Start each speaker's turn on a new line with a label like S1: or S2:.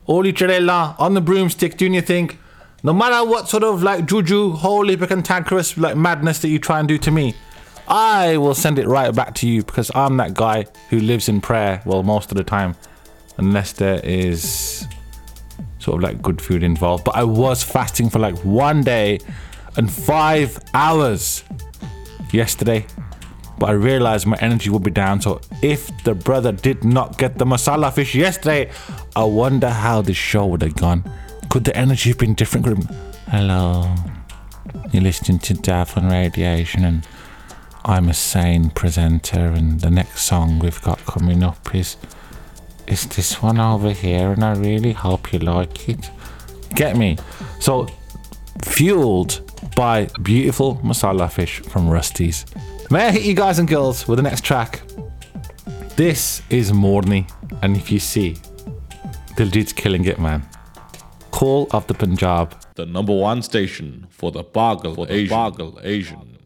S1: Holy Chirella, on the broomstick, doing your thing. No matter what sort of like juju, holy cantankerous like madness that you try and do to me, I will send it right back to you because I'm that guy who lives in prayer, well, most of the time, unless there is sort of like good food involved. But I was fasting for like 1 day and 5 hours yesterday, but I realized my energy would be down. So if the brother did not get the masala fish yesterday, I wonder how the show would have gone. Could the energy have been different? Hello, you're listening to Dav on Radiation, and I'm a sane presenter, and the next song we've got coming up is this one over here, and I really hope you like it. Get me? So, fueled by beautiful masala fish from Rusty's. May I hit you guys and girls with the next track? This is Morni, and if you see, Diljit's killing it, man. Call of the Punjab.
S2: The #1 station for the Pagal Asian.